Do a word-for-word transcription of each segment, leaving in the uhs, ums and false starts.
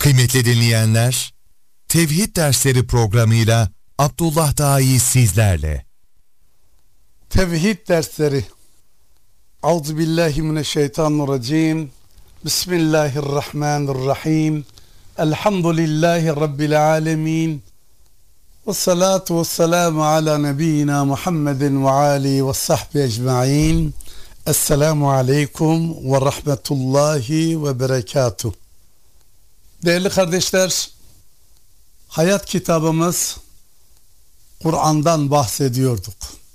Kıymetli dinleyenler, Tevhid Dersleri programıyla Abdullah Dai sizlerle. Tevhid Dersleri. Euzubillahimineşşeytanirracim. Bismillahirrahmanirrahim. Elhamdülillahi Rabbil alemin. Ve salatu ve selamu ala nebiyyina Muhammedin ve ali ve sahbihi ecma'in. Esselamu aleyküm ve rahmetullahi ve berekatuh. Değerli kardeşler, hayat kitabımız Kur'an'dan bahsediyorduk.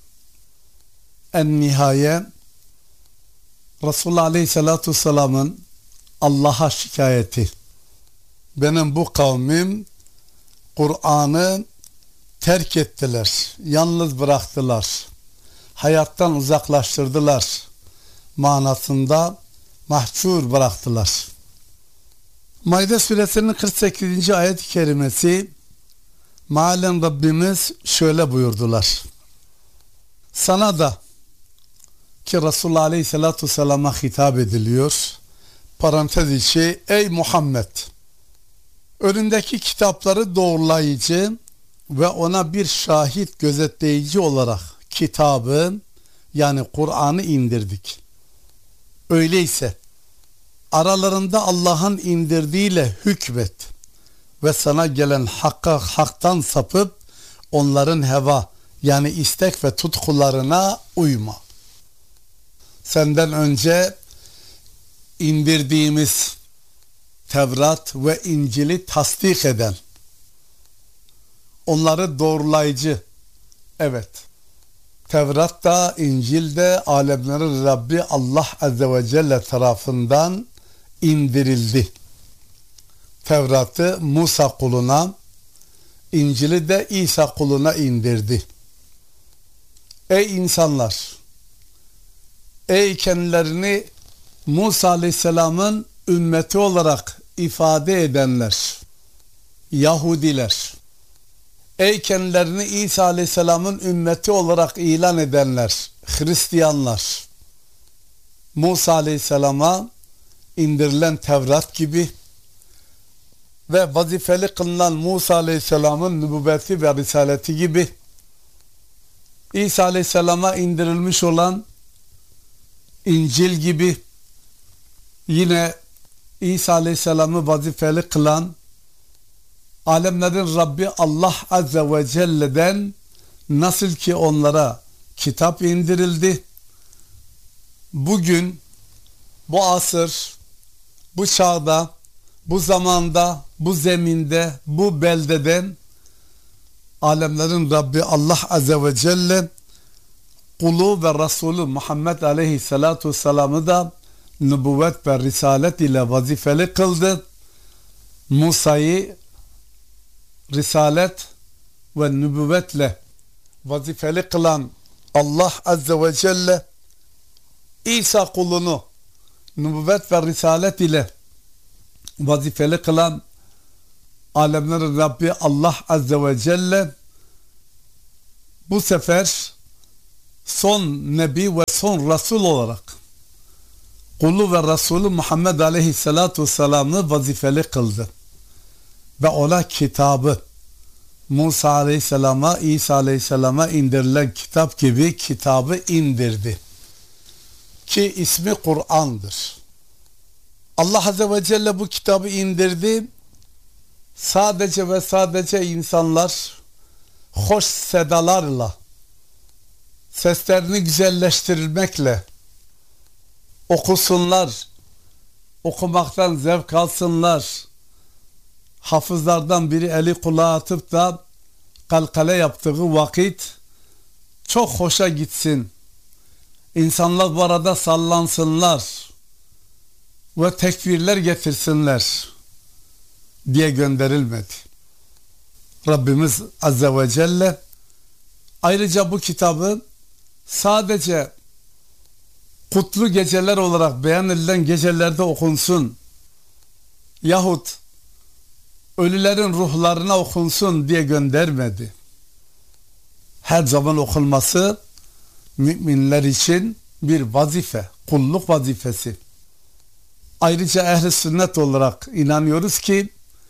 En nihaye Resulullah Aleyhisselatü Vesselam'ın Allah'a şikayeti. Benim bu kavmim Kur'an'ı terk ettiler, yalnız bıraktılar, hayattan uzaklaştırdılar manasında mahcur bıraktılar. Maide suresinin kırk sekizinci ayet-i kerimesi mealen Rabbimiz şöyle buyurdular. Sana da ki Resulullah Aleyhisselatü Vesselam'a hitap ediliyor. Parantez içi, ey Muhammed, önündeki kitapları doğrulayıcı ve ona bir şahit gözetleyici olarak kitabı, yani Kur'an'ı indirdik. Öyleyse aralarında Allah'ın indirdiğiyle hükmet ve sana gelen hakka haktan sapıp onların heva, yani istek ve tutkularına uyma. Senden önce indirdiğimiz Tevrat ve İncil'i tasdik eden, onları doğrulayıcı, evet, Tevrat da İncil de alemlerin Rabbi Allah Azze ve Celle tarafından indirildi. Tevrat'ı Musa kuluna, İncil'i de İsa kuluna indirdi. Ey insanlar! Ey kendilerini Musa Aleyhisselam'ın ümmeti olarak ifade edenler, Yahudiler! Ey kendilerini İsa Aleyhisselam'ın ümmeti olarak ilan edenler, Hristiyanlar! Musa Aleyhisselam'a indirilen Tevrat gibi ve vazifeli kılınan Musa Aleyhisselam'ın nübüvveti ve risaleti gibi İsa Aleyhisselam'a indirilmiş olan İncil gibi yine İsa Aleyhisselam'ı vazifeli kılan alemlerin Rabbi Allah Azze ve Celle'den nasıl ki onlara kitap indirildi, bugün bu asır, bu çağda, bu zamanda, bu zeminde, bu beldeden alemlerin Rabbi Allah Azze ve Celle kulu ve Resulü Muhammed Aleyhisselatü Vesselam'ı da nübüvvet ve risalet ile vazifeli kıldı. Musa'yı risalet ve nübüvvetle vazifeli kılan Allah Azze ve Celle İsa kulunu nübüvvet ve risalet ile vazifeli kılan alemlerin Rabbi Allah Azze ve Celle bu sefer son Nebi ve son Resul olarak kulu ve Resulü Muhammed Aleyhisselatü Vesselam'ı vazifeli kıldı ve ona kitabı Musa Aleyhisselam'a, İsa Aleyhisselam'a indirilen kitap gibi kitabı indirdi ki ismi Kur'an'dır. Allah Azze ve Celle bu kitabı indirdi. Sadece ve sadece insanlar hoş sedalarla, seslerini güzelleştirilmekle okusunlar, okumaktan zevk alsınlar. Hafızlardan biri eli kulağa atıp da kalkale yaptığı vakit çok hoşa gitsin. İnsanlar bu arada sallansınlar ve tekbirler getirsinler diye gönderilmedi. Rabbimiz Azze ve Celle ayrıca bu kitabı sadece kutlu geceler olarak beyan edilen gecelerde okunsun yahut ölülerin ruhlarına okunsun diye göndermedi. Her zaman okunması müminler için bir vazife, kulluk vazifesi. Ayrıca ehl-i sünnet olarak inanıyoruz ki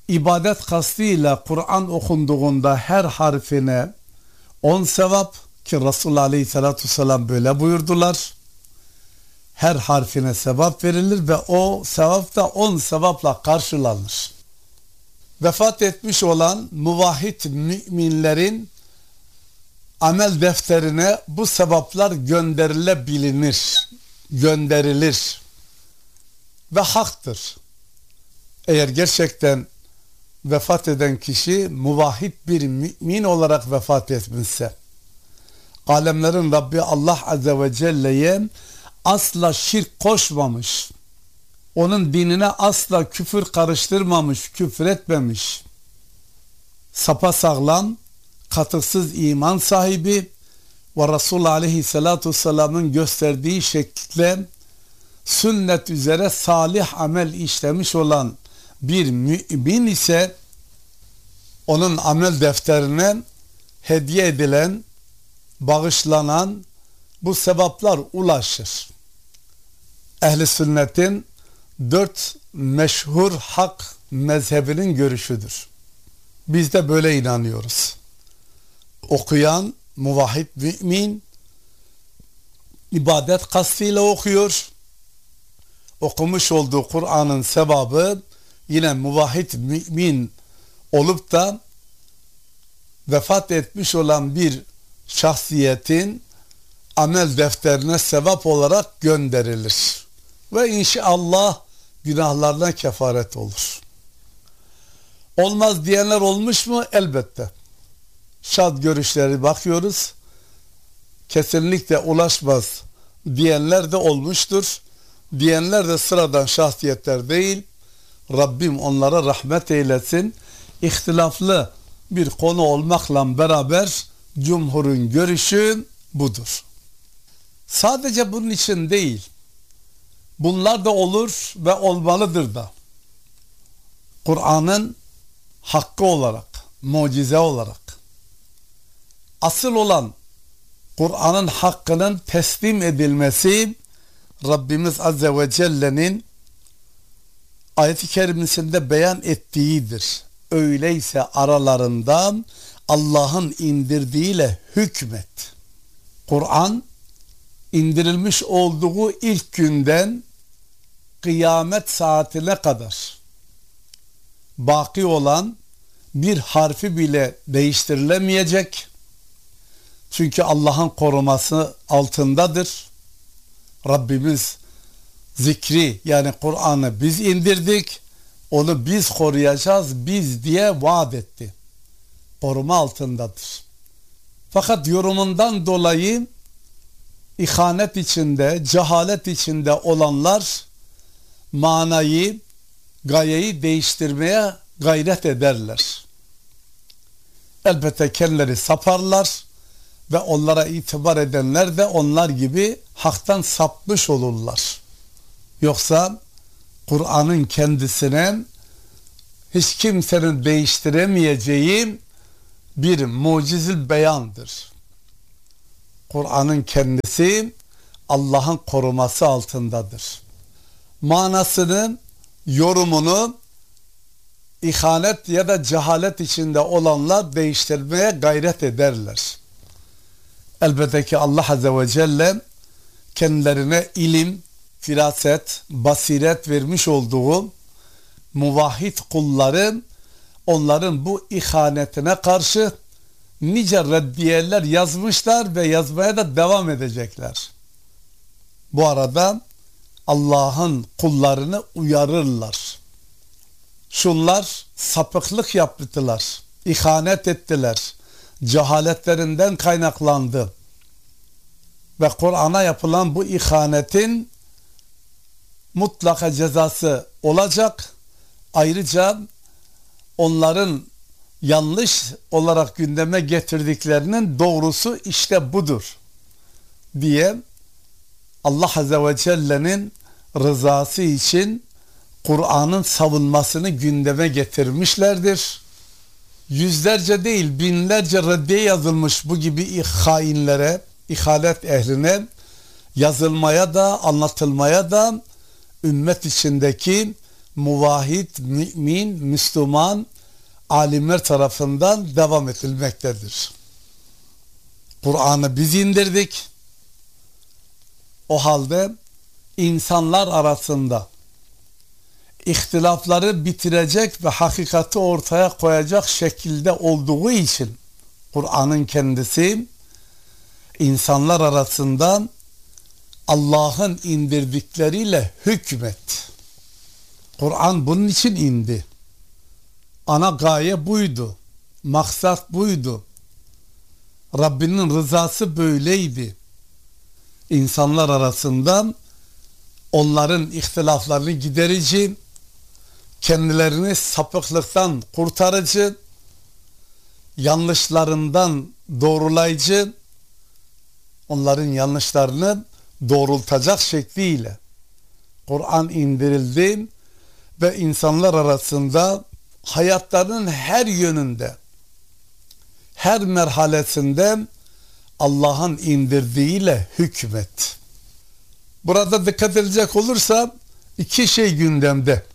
ibadet kastıyla Kur'an okunduğunda her harfine on sevap, ki Resulullah Aleyhisselatü Vesselam böyle buyurdular. Her harfine sevap verilir ve o sevap da on sevapla karşılanır. Vefat etmiş olan muvahhid müminlerin amel defterine bu sevaplar gönderilebilir, gönderilir ve haktır. Eğer gerçekten vefat eden kişi muvahhid bir mümin olarak vefat etmişse, alemlerin Rabbi Allah Azze ve Celle'ye asla şirk koşmamış, onun dinine asla küfür karıştırmamış, küfür etmemiş, sapasağlam, katısız iman sahibi ve Resulullah Aleyhisselatü Vesselam'ın gösterdiği şekilde sünnet üzere salih amel işlemiş olan bir mümin ise onun amel defterine hediye edilen, bağışlanan bu sevaplar ulaşır. Ehl-i sünnetin dört meşhur hak mezhebinin görüşüdür. Biz de böyle inanıyoruz. Okuyan muvahhid mümin ibadet kastıyla okuyor. Okumuş olduğu Kur'an'ın sevabı yine muvahhid mümin olup da vefat etmiş olan bir şahsiyetin amel defterine sevap olarak gönderilir. Ve inşallah günahlarına kefaret olur. Olmaz diyenler olmuş mu? Elbette. Şad görüşleri bakıyoruz. Kesinlikle ulaşmaz diyenler de olmuştur. Diyenler de sıradan şahsiyetler değil. Rabbim onlara rahmet eylesin. İhtilaflı bir konu olmakla beraber cumhurun görüşü budur. Sadece bunun için değil, bunlar da olur ve olmalıdır da. Kur'an'ın hakkı olarak, mucize olarak, asıl olan Kur'an'ın hakkının teslim edilmesi Rabbimiz Azze ve Celle'nin ayet-i kerimesinde beyan ettiğidir. Öyleyse aralarından Allah'ın indirdiğiyle hükmet. Kur'an indirilmiş olduğu ilk günden kıyamet saatine kadar baki olan bir harfi bile değiştirilemeyecek. Çünkü Allah'ın koruması altındadır. Rabbimiz zikri, yani Kur'an'ı biz indirdik, onu biz koruyacağız biz diye vaat etti. Koruma altındadır. Fakat yorumundan dolayı ihanet içinde, cehalet içinde olanlar manayı, gayeyi değiştirmeye gayret ederler. Elbette kendileri saparlar ve onlara itibar edenler de onlar gibi haktan sapmış olurlar. Yoksa Kur'an'ın kendisine hiç kimsenin değiştiremeyeceği bir mucizül beyandır. Kur'an'ın kendisi Allah'ın koruması altındadır. Manasını, yorumunu ihanet ya da cehalet içinde olanlar değiştirmeye gayret ederler. Elbette ki Allah Azze ve Celle kendilerine ilim, firaset, basiret vermiş olduğu muvahhid kulları onların bu ihanetine karşı nice reddiyeler yazmışlar ve yazmaya da devam edecekler. Bu arada Allah'ın kullarını uyarırlar. Şunlar sapıklık yaptılar, ihanet ettiler, cehaletlerinden kaynaklandı ve Kur'an'a yapılan bu ihanetin mutlaka cezası olacak. Ayrıca onların yanlış olarak gündeme getirdiklerinin doğrusu işte budur diye Allah Azze ve Celle'nin rızası için Kur'an'ın savunmasını gündeme getirmişlerdir. Yüzlerce değil binlerce reddiye yazılmış bu gibi hainlere, ihanet ehline yazılmaya da anlatılmaya da ümmet içindeki muvahhid, mümin, Müslüman alimler tarafından devam edilmektedir. Kur'an'ı biz indirdik. O halde insanlar arasında ihtilafları bitirecek ve hakikati ortaya koyacak şekilde olduğu için Kur'an'ın kendisi insanlar arasında Allah'ın indirdikleriyle hükmet. Kur'an bunun için indi. Ana gaye buydu. Maksat buydu. Rabbinin rızası böyleydi. İnsanlar arasında onların ihtilaflarını giderici, kendilerini sapıklıktan kurtarıcı, yanlışlarından doğrulayıcı, onların yanlışlarını doğrultacak şekliyle Kur'an indirildi ve insanlar arasında hayatlarının her yönünde, her merhalesinde Allah'ın indirdiğiyle hükmet. Burada dikkat edilecek olursa iki şey gündemde.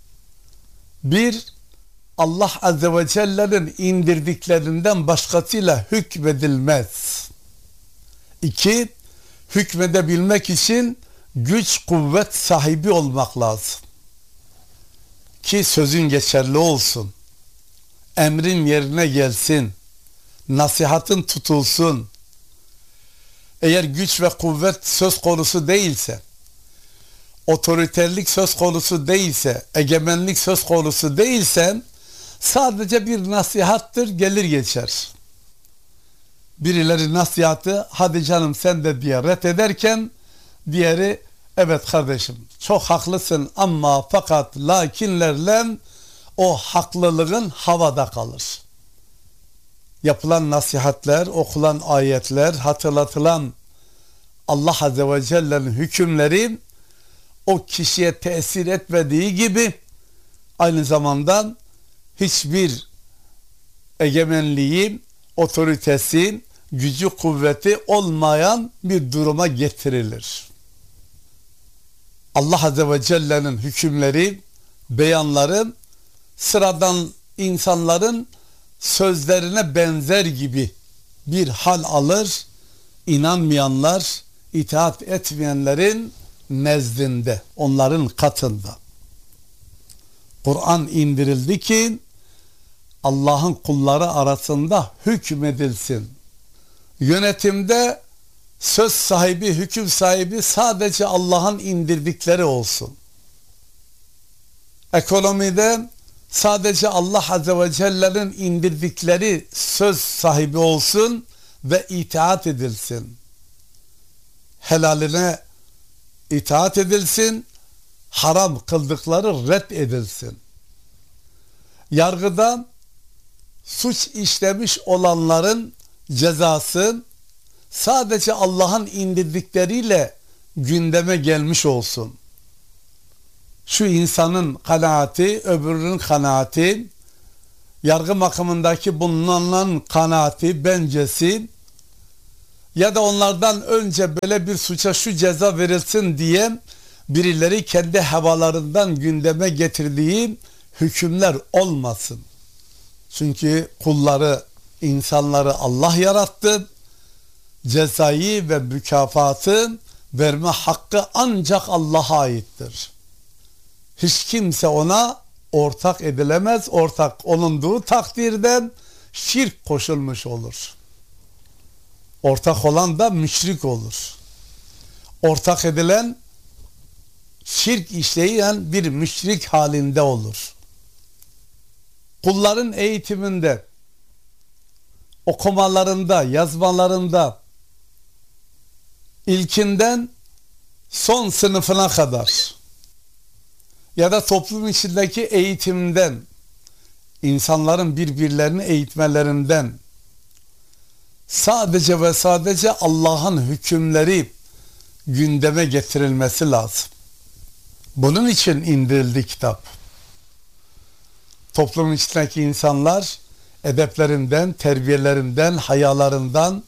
Bir, Allah Azze ve Celle'nin indirdiklerinden başkasıyla hükmedilmez. İki, hükmedebilmek için güç, kuvvet sahibi olmak lazım. Ki sözün geçerli olsun. Emrin yerine gelsin. Nasihatın tutulsun. Eğer güç ve kuvvet söz konusu değilse, otoriterlik söz konusu değilse, egemenlik söz konusu değilse, sadece bir nasihattır, gelir geçer. Birileri nasihatı hadi canım sen de diye ret ederken, diğeri evet kardeşim çok haklısın ama fakat lakinlerle o haklılığın havada kalır. Yapılan nasihatler, okulan ayetler, hatırlatılan Allah Azze ve Celle'nin hükümleri o kişiye tesir etmediği gibi aynı zamanda hiçbir egemenliği, otoritesi, gücü, kuvveti olmayan bir duruma getirilir. Allah Azze ve Celle'nin hükümleri, beyanları sıradan insanların sözlerine benzer gibi bir hal alır, inanmayanlar, itaat etmeyenlerin nezdinde, onların katında. Kur'an indirildi ki Allah'ın kulları arasında hükmedilsin. Yönetimde söz sahibi, hüküm sahibi sadece Allah'ın indirdikleri olsun. Ekonomide sadece Allah Azze ve Celle'nin indirdikleri söz sahibi olsun ve itaat edilsin. Helaline itaat edilsin, haram kıldıkları ret edilsin. Yargıda suç işlemiş olanların cezası sadece Allah'ın indirdikleriyle gündeme gelmiş olsun. Şu insanın kanaati, öbürünün kanaati, yargı makamındaki bulunan kanaati, bencesi ya da onlardan önce böyle bir suça şu ceza verilsin diye birileri kendi havalarından gündeme getirdiği hükümler olmasın. Çünkü kulları, insanları Allah yarattı. Cezayı ve mükafatı verme hakkı ancak Allah'a aittir. Hiç kimse ona ortak edilemez. Ortak olunduğu takdirde şirk koşulmuş olur. Ortak olan da müşrik olur. Ortak edilen şirk işleyen bir müşrik halinde olur. Kulların eğitiminde, okumalarında, yazmalarında ilkinden son sınıfına kadar ya da toplum içindeki eğitimden, insanların birbirlerini eğitmelerinden sadece ve sadece Allah'ın hükümleri gündeme getirilmesi lazım. Bunun için indirildi kitap. Toplumun içindeki insanlar edeplerinden, terbiyelerinden, hayalarından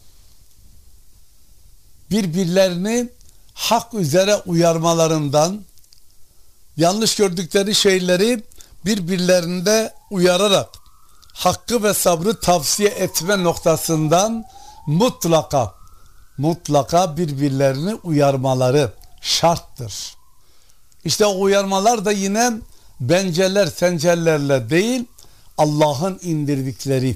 birbirlerini hak üzere uyarmalarından yanlış gördükleri şeyleri birbirlerinde uyararak hakkı ve sabrı tavsiye etme noktasından mutlaka mutlaka birbirlerini uyarmaları şarttır. İşte o uyarmalar da yine benceler sencerlerle değil, Allah'ın indirdikleri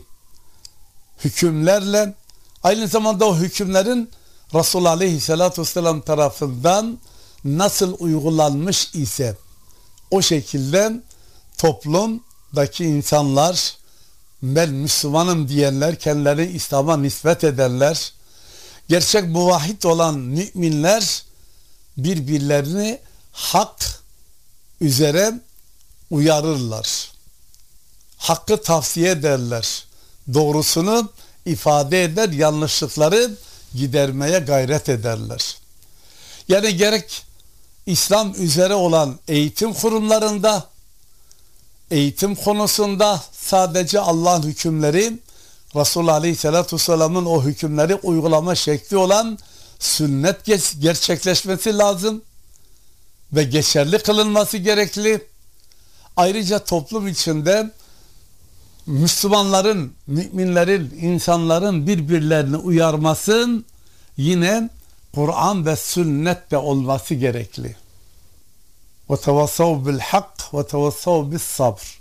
hükümlerle, aynı zamanda o hükümlerin Resulullah Aleyhisselatü Vesselam tarafından nasıl uygulanmış ise o şekilde toplumdaki insanlar, ben Müslümanım diyenler, kendileri İslam'a nispet edenler, gerçek muvahhid olan müminler birbirlerini hak üzere uyarırlar. Hakkı tavsiye ederler. Doğrusunu ifade eder, yanlışlıkları gidermeye gayret ederler. Yani gerek İslam üzere olan eğitim kurumlarında, eğitim konusunda sadece Allah'ın hükümleri, Resulullah Aleyhisselatü Vesselam'ın o hükümleri uygulama şekli olan sünnet gerçekleşmesi lazım ve geçerli kılınması gerekli. Ayrıca toplum içinde Müslümanların, müminlerin, insanların birbirlerini uyarmasın yine Kur'an ve sünnetle olması gerekli. وَتَوَصَّوْا بِالْحَقِّ وَتَوَصَّوْا بِالصَّبْرِ.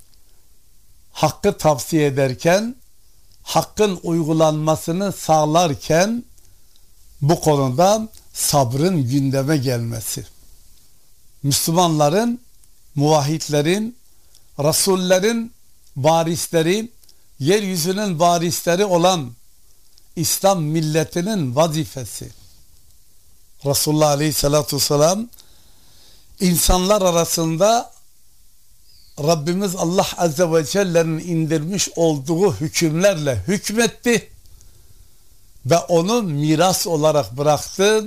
Hakkı tavsiye ederken, hakkın uygulanmasını sağlarken bu konuda sabrın gündeme gelmesi. Müslümanların, muvahhidlerin, Resullerin varisleri, yeryüzünün varisleri olan İslam milletinin vazifesi. Resulullah Aleyhisselatü Vesselam insanlar arasında Rabbimiz Allah Azze ve Celle'nin indirmiş olduğu hükümlerle hükmetti ve onu miras olarak bıraktı.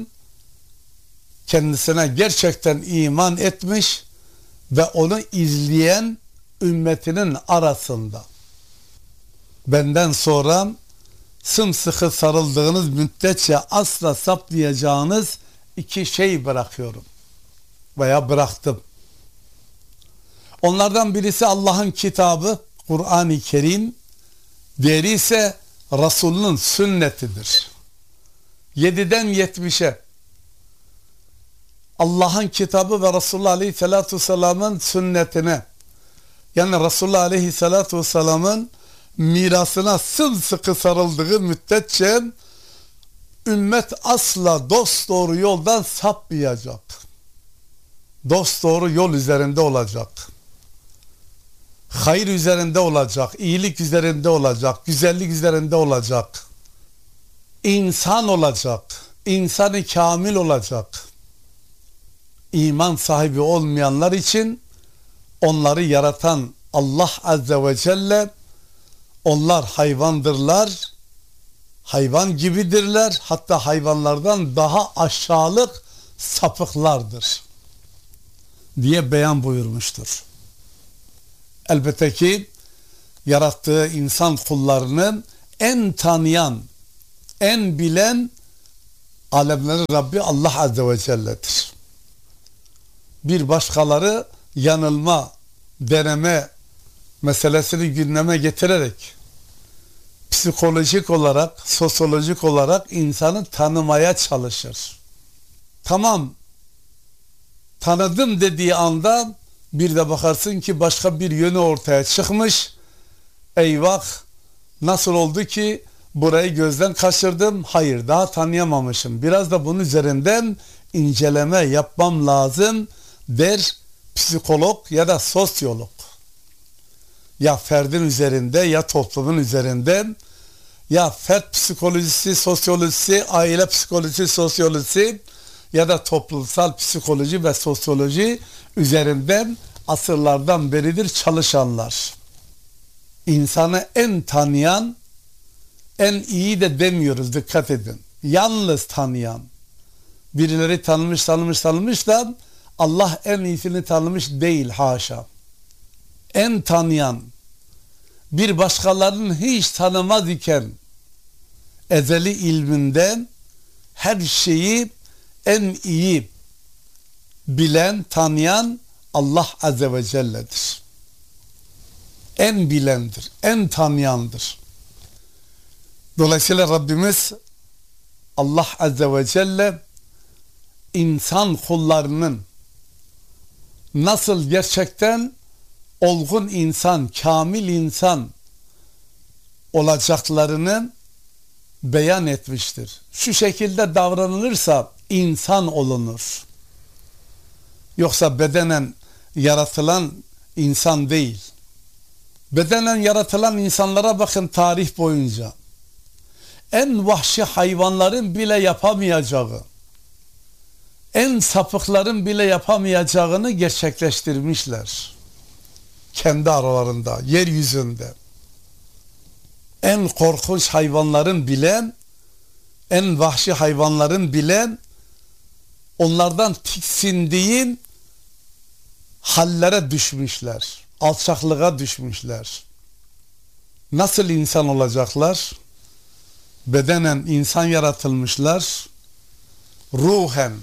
Kendisine gerçekten iman etmiş ve onu izleyen ümmetinin arasında benden sonra sımsıkı sarıldığınız müddetçe asla sapmayacağınız iki şey bırakıyorum veya bıraktım. Onlardan birisi Allah'ın kitabı Kur'an-ı Kerim, diğeri ise Resulünün sünnetidir. Yediden yetmişe Allah'ın kitabı ve Resulullah Aleyhisselatü Vesselam'ın sünnetine, yani Resulullah Aleyhisselatü Vesselam'ın mirasına sımsıkı sarıldığı müddetçe ümmet asla dosdoğru yoldan sapmayacak. Dosdoğru yol üzerinde olacak. Hayır üzerinde olacak, iyilik üzerinde olacak, güzellik üzerinde olacak. İnsan olacak, insanı kamil olacak. İman sahibi olmayanlar için onları yaratan Allah Azze ve Celle, onlar hayvandırlar, hayvan gibidirler, hatta hayvanlardan daha aşağılık sapıklardır diye beyan buyurmuştur. Elbette ki yarattığı insan kullarını en tanıyan, en bilen alemlerin Rabbi Allah Azze ve Celle'dir. Bir başkaları yanılma, deneme meselesini gündeme getirerek psikolojik olarak, sosyolojik olarak insanı tanımaya çalışır. Tamam, tanıdım dediği anda bir de bakarsın ki başka bir yönü ortaya çıkmış. Eyvah, nasıl oldu ki burayı gözden kaçırdım? Hayır, daha tanıyamamışım. Biraz da bunun üzerinden inceleme yapmam lazım der psikolog ya da sosyolog. Ya ferdin üzerinde, ya toplumun üzerinde, ya fert psikolojisi, sosyolojisi, aile psikolojisi, sosyolojisi ya da toplumsal psikoloji ve sosyoloji üzerinden asırlardan beridir çalışanlar. İnsanı en tanıyan, en iyi de demiyoruz, dikkat edin. Yalnız tanıyan. Birileri tanımış, tanımış, tanımış da Allah en iyisini tanımış değil, haşa. En tanıyan, bir başkalarının hiç tanımaz iken ezeli ilminden her şeyi en iyi bilen, tanıyan Allah Azze ve Celle'dir. En bilendir, en tanıyandır. Dolayısıyla Rabbimiz Allah Azze ve Celle insan kullarının nasıl gerçekten olgun insan, kamil insan olacaklarını beyan etmiştir. Şu şekilde davranılırsa insan olunur. Yoksa bedenen yaratılan insan değil. Bedenen yaratılan insanlara bakın tarih boyunca. En vahşi hayvanların bile yapamayacağı, en sapıkların bile yapamayacağını gerçekleştirmişler. Kendi aralarında, yeryüzünde. En korkunç hayvanların bile, en vahşi hayvanların bile onlardan tiksindiğin hallere düşmüşler. Alçaklığa düşmüşler. Nasıl insan olacaklar? Bedenen insan yaratılmışlar. Ruhen,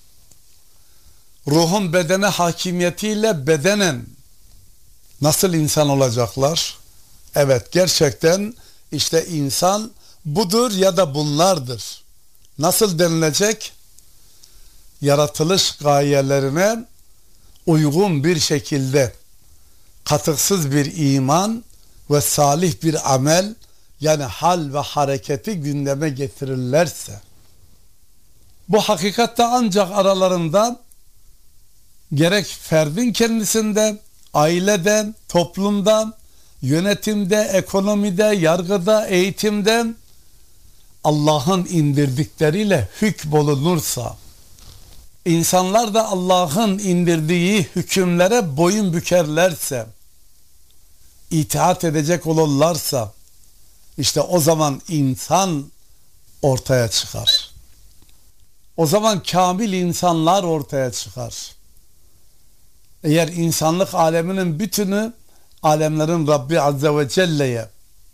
ruhun bedene hakimiyetiyle bedenen nasıl insan olacaklar? Evet, gerçekten işte insan budur ya da bunlardır. Nasıl denilecek? Yaratılış gayelerine uygun bir şekilde katıksız bir iman ve salih bir amel, yani hal ve hareketi gündeme getirirlerse, bu hakikatte ancak aralarında gerek ferdin kendisinde, ailede, toplumda, yönetimde, ekonomide, yargıda, eğitimde Allah'ın indirdikleriyle hükmolunursa, insanlar da Allah'ın indirdiği hükümlere boyun bükerlerse, itaat edecek olurlarsa, işte o zaman insan ortaya çıkar. O zaman kamil insanlar ortaya çıkar. Eğer insanlık aleminin bütünü alemlerin Rabbi Azze ve Celle'ye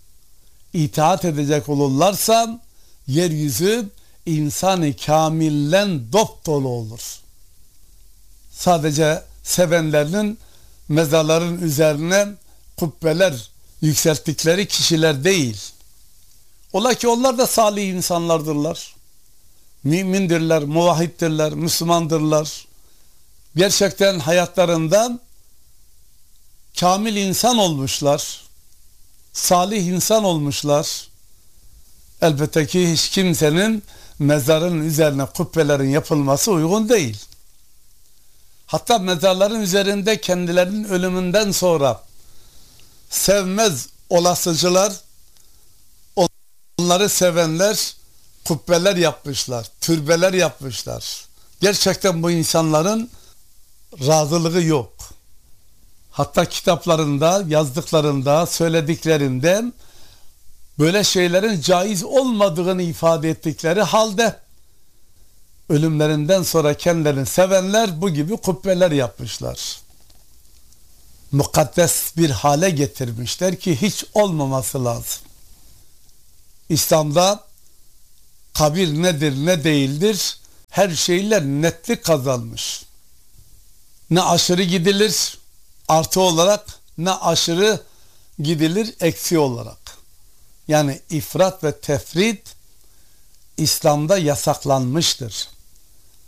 itaat edecek olurlarsa yeryüzü insanı kamillen dop dolu olur. Sadece sevenlerinin mezarların üzerine kubbeler yükselttikleri kişiler değil. Ola ki onlar da salih insanlardırlar. Mümindirler, muvahhiddirler, Müslümandırlar. Gerçekten hayatlarında kamil insan olmuşlar. Salih insan olmuşlar. Elbette ki hiç kimsenin mezarın üzerine kubbelerin yapılması uygun değil. Hatta mezarların üzerinde kendilerinin ölümünden sonra sevmez olasıcılar, onları sevenler kubbeler yapmışlar, türbeler yapmışlar. Gerçekten bu insanların razılığı yok. Hatta kitaplarında, yazdıklarında, söylediklerinde böyle şeylerin caiz olmadığını ifade ettikleri halde ölümlerinden sonra kendilerini sevenler bu gibi kubbeler yapmışlar. Mukaddes bir hale getirmişler ki hiç olmaması lazım. İslam'da kabir nedir ne değildir her şeyle netlik kazanmış. Ne aşırı gidilir artı olarak, ne aşırı gidilir eksi olarak. Yani ifrat ve tefrit İslam'da yasaklanmıştır.